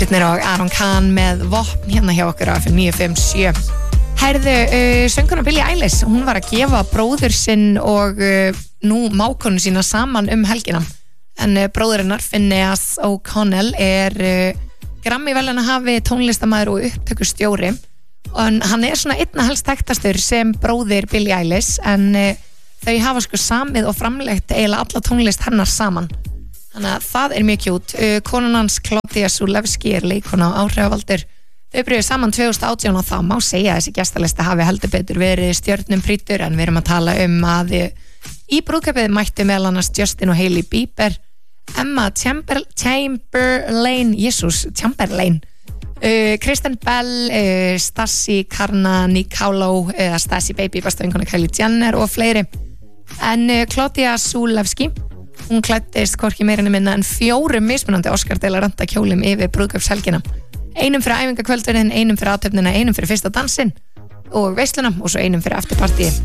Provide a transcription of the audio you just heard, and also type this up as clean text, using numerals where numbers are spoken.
og Aron Kahn með vopn hérna hjá okkur á FM 957. Herðu, sönguna Billie Eilish, hún var að gefa bróður sinn og nú mákonu sína saman helgina. En bróðurinnar, Phineas O'Connell, Grammy-verðlaunahafi, tónlistarmaður og upptökustjóri. Og hann svona einna helst þekktastur sem bróðir Billie Eilish, en þau hafa sko samið og framleitt eiginlega alla tónlist hennar saman. Þannig að það mjög kjút. Konan hans Claudia Sulewski leikona og áhrifavaldur. Þau byrjuðu saman 2018 og það má segja að þessi gestalista hafi heldur betur verið stjörnum prýtur, en við erum að tala að í brúðkaupið mættu meðal annars Justin og Hailey Bieber, Emma Chamberlain, Kristen Bell, Stassi Karna Nicolò, Stassi Baby, besta vinkona Kylie Jenner og fleiri. En Claudia Sulewski, hún klæddist hvorki meira en minna en 4 mismunandi Oscar-delaranta kjólum yfir brúðkaupshelgina. Einum fyrir æfingakvöldurinn, einum fyrir athöfnina, einum fyrir fyrsta dansinn og veisluna og svo einum fyrir afturpartíi.